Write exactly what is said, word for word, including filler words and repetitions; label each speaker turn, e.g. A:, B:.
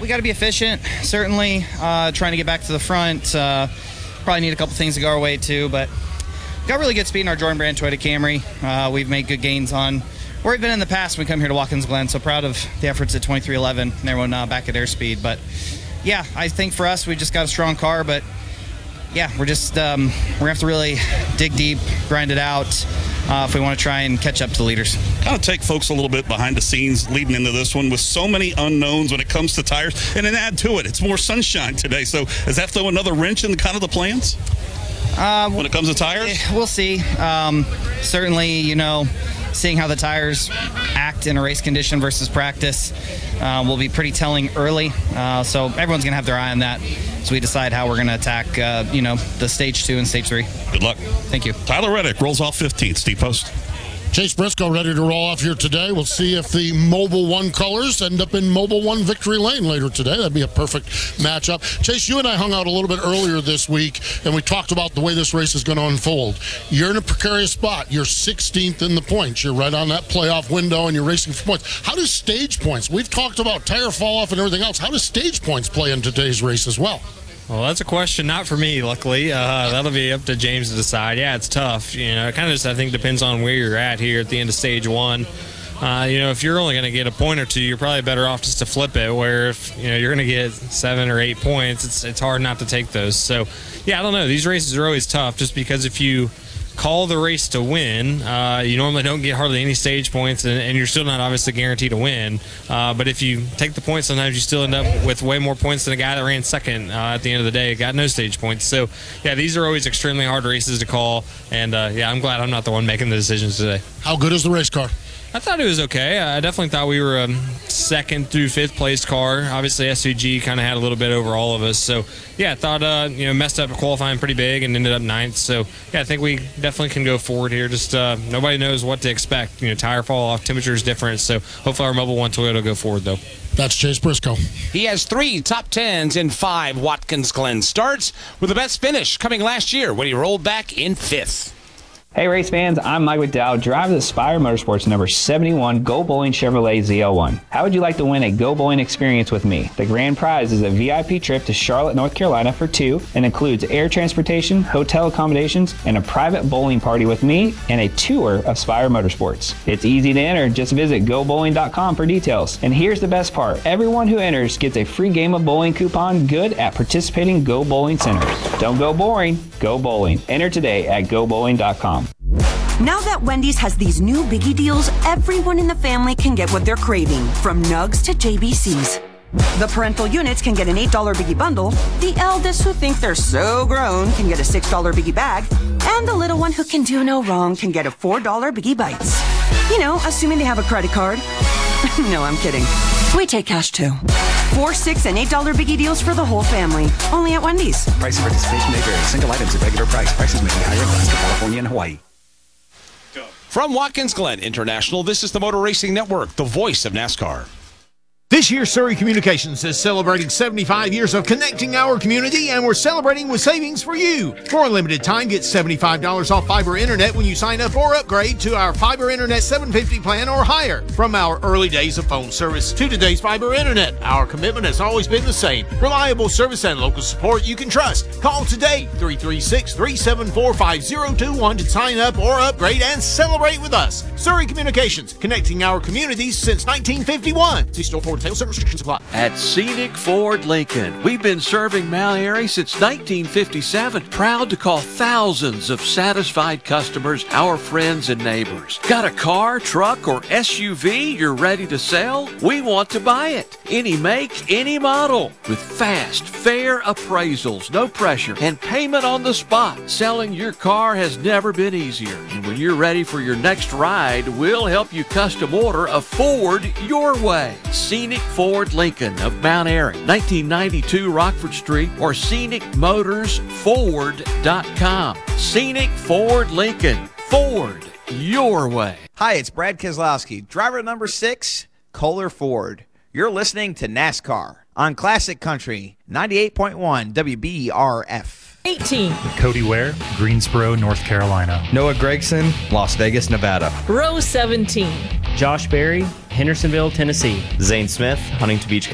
A: we got to be efficient, certainly. Uh, trying to get back to the front. Uh, probably need a couple things to go our way, too. But got really good speed in our Jordan Brand Toyota Camry. Uh, we've made good gains on where we've been in the past when we come here to Watkins Glen. So proud of the efforts at twenty-three eleven and everyone uh, back at airspeed. But, yeah, I think for us, we just got a strong car. But, yeah, we're just um, we're going to have to really dig deep, grind it out. Uh, if we want to try and catch up to the leaders.
B: Kind of take folks a little bit behind the scenes leading into this one with so many unknowns when it comes to tires. And then add to it, it's more sunshine today. So does that throw another wrench in kind of the plans
A: uh,
B: when it comes to tires?
A: We'll see. Um, certainly, you know, seeing how the tires act in a race condition versus practice uh, will be pretty telling early. Uh, so everyone's going to have their eye on that as we decide how we're going to attack, uh, you know, the stage two and stage three.
B: Good luck.
A: Thank you.
B: Tyler Reddick rolls off fifteenth. Steve Post.
C: Chase Briscoe ready to roll off here today. We'll see if the Mobil one colors end up in Mobil one Victory Lane later today. That'd be a perfect matchup. Chase, you and I hung out a little bit earlier this week, and we talked about the way this race is going to unfold. You're in a precarious spot. You're sixteenth in the points. You're right on that playoff window, and you're racing for points. How do stage points? We've talked about tire fall off and everything else. How do stage points play in today's race as well?
D: Well, that's a question not for me, luckily. Uh, that'll be up to James to decide. Yeah, it's tough. You know, it kind of just, I think, depends on where you're at here at the end of stage one. Uh, you know, if you're only going to get a point or two, you're probably better off just to flip it, where if, you know, you're going to get seven or eight points, it's it's hard not to take those. So, yeah, I don't know. These races are always tough just because if you call the race to win, uh, you normally don't get hardly any stage points, and, and you're still not obviously guaranteed to win. Uh, but if you take the points, sometimes you still end up with way more points than a guy that ran second uh, at the end of the day, got no stage points. So, yeah, these are always extremely hard races to call, and, uh, yeah, I'm glad I'm not the one making the decisions today.
C: How good is the race car?
D: I thought it was okay. I definitely thought we were a second through fifth place car. Obviously, S V G kind of had a little bit over all of us. So, yeah, I thought, uh, you know, messed up qualifying pretty big and ended up ninth. So, yeah, I think we definitely can go forward here. Just uh, nobody knows what to expect. You know, tire fall off, temperature is different. So, hopefully our Mobil one Toyota will go forward, though.
C: That's Chase Briscoe.
E: He has three top tens in five Watkins Glen starts, with the best finish coming last year when he rolled back in fifth.
F: Hey race fans, I'm Mike McDowell, driver of the Spire Motorsports number seventy-one Go Bowling Chevrolet Z L one. How would you like to win a Go Bowling experience with me? The grand prize is a V I P trip to Charlotte, North Carolina for two and includes air transportation, hotel accommodations, and a private bowling party with me and a tour of Spire Motorsports. It's easy to enter. Just visit go bowling dot com for details. And here's the best part. Everyone who enters gets a free game of bowling coupon good at participating Go Bowling centers. Don't go boring, go bowling. Enter today at go bowling dot com.
G: Now that Wendy's has these new biggie deals, everyone in the family can get what they're craving, from nugs to J B Cs. The parental units can get an eight dollar biggie bundle, the eldest who think they're so grown can get a six dollar biggie bag, and the little one who can do no wrong can get a four dollar biggie bites. You know, assuming they have a credit card. No, I'm kidding. We take cash too. Four, six, and eight dollar biggie deals for the whole family. Only at Wendy's.
H: Price and participation may vary. Single items at regular price. Prices may be higher in Alaska, California, and Hawaii.
E: From Watkins Glen International, this is the Motor Racing Network, the voice of NASCAR.
I: This year, Surrey Communications is celebrating seventy-five years of connecting our community, and we're celebrating with savings for you. For a limited time, get seventy-five dollars off fiber internet when you sign up or upgrade to our fiber internet seven fifty plan or higher. From our early days of phone service to today's fiber internet, our commitment has always been the same. Reliable service and local support you can trust. Call today, three three six, three seven four, five zero two one to sign up or upgrade and celebrate with us. Surrey Communications, connecting our communities since nineteen fifty-one. See store for details and restrictions apply.
J: At Scenic Ford Lincoln, we've been serving Mount Airy since nineteen fifty-seven. Proud to call thousands of satisfied customers our friends and neighbors. Got a car, truck, or S U V you're ready to sell? We want to buy it. Any make, any model. With fast, fair appraisals, no pressure, and payment on the spot. Selling your car has never been easier. And when you're ready for your next ride, we'll help you custom order a Ford your way. Scenic Ford Lincoln of Mount Airy, nineteen ninety-two Rockford Street, or scenic motors ford dot com. Scenic Ford Lincoln. Ford your way.
K: Hi, it's Brad Keselowski, driver number six, Kohler Ford. You're listening to NASCAR on Classic Country ninety-eight point one W B R F.
L: eighteen.
M: Cody Ware, Greensboro, North Carolina.
N: Noah Gregson, Las Vegas, Nevada.
L: Row seventeen.
O: Josh Berry, Hendersonville, Tennessee.
P: Zane Smith, Huntington Beach,